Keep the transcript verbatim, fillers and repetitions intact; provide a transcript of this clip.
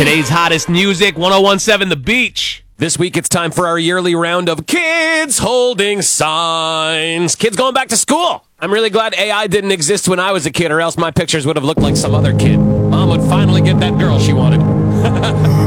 Today's hottest music, one oh one point seven The Beach. This week, it's time for our yearly round of Kids Holding Signs. Kids going back to school. I'm really glad A I didn't exist when I was a kid, or else my pictures would have looked like some other kid. Mom would finally get that girl she wanted.